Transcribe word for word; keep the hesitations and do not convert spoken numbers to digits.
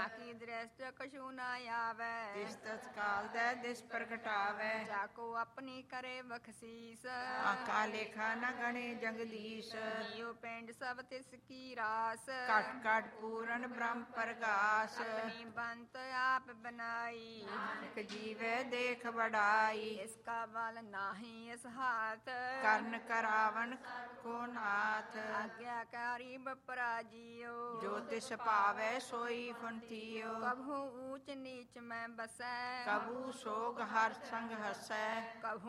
ਤਾਕੀ ਦ੍ਰਿਸ਼ਟ ਕਛੂ ਨਾ ਆਵੈ ਤਿਸ ਤਤਕਾਲ ਦੈ ਦਿਸ ਪ੍ਰਗਟਾਵੈ ਜਾਕੋ ਆਪਣੀ ਕਰੇ ਬਖਸ਼ੀਸ ਆਕਾ ਲੇਖਾ ਨ ਗਣੇ ਜਗਦੀਸ਼ ਜੀਉ ਪਿੰਡ ਸਭ ਤਿਸ ਕੀ ਰਾਸ ਘਟ ਘਟ ਪੂਰਨ ਬ੍ਰਹਮ ਪ੍ਰਗਾਸ ਆਪਣੀ ਬੰਤ ਆਪ ਬਨਾਈ ਨਾਨਕ ਜੀਵੈ ਦੇਖ ਵਡਾਈ ਇਸ ਕਾ ਬਲ ਨਾਹੀ ਇਸ ਹਾਥ ਕਰਨ ਕਰਾਵਨ ਕੋ ਨਾਥ ਆਗਿਆਕਾਰੀ ਬਪਰਾ ਜੀਓ ਜੋ ਤਿਸ ਪਾਵੈ ਸੋਈ ਫੁੰਤੀਓ ਕਭੂ ਊਚ ਨੀਚ ਮੈਂ ਬਸੈ ਕਬੂ ਸੋਗ ਹਰ ਸੰਗ ਹਸੈ ਕਭੂ